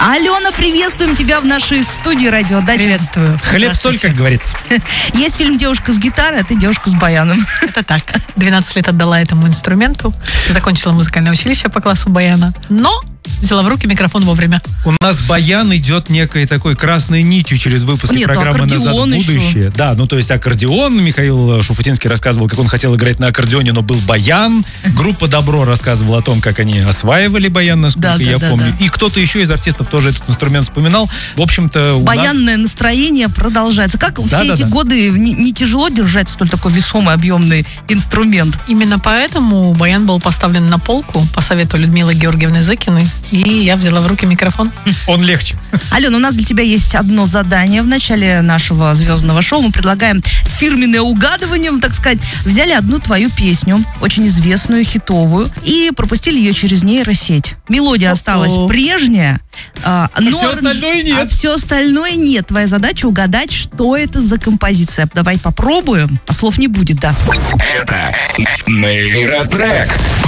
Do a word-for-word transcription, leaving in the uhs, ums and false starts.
Алена, приветствуем тебя в нашей студии радиодачи. Приветствую. Хлеб-соль, как говорится. Есть фильм «Девушка с гитарой», а ты девушка с баяном. Это так. двенадцать лет отдала этому инструменту. Закончила музыкальное училище по классу баяна. Но взяла в руки микрофон вовремя. У нас баян идет некой такой красной нитью через выпуски Нет, программы «Назад в будущее». Еще. Да, ну то есть аккордеон. Михаил Шуфутинский рассказывал, как он хотел играть на аккордеоне, но был баян. Группа «Добро» рассказывала о том, как они осваивали баян, насколько да, я да, помню. Да, да. И кто-то еще из артистов тоже этот инструмент вспоминал. В общем-то... Баянное нас... настроение продолжается. Как да, все да, эти да. годы не, не тяжело держать столь такой весомый, объемный инструмент? Именно поэтому баян был поставлен на полку по совету Людмилы Георгиевны Зыкиной. И я взяла в руки микрофон. Он легче. Алена, у нас для тебя есть одно задание. В начале нашего звездного шоу мы предлагаем фирменное угадывание, так сказать. Взяли одну твою песню, очень известную, хитовую, и пропустили ее через нейросеть. Мелодия О-о. осталась прежняя, а, но... все остальное нет. А все остальное нет. Твоя задача угадать, что это за композиция. Давай попробуем. А слов не будет, да. Это нейротрек.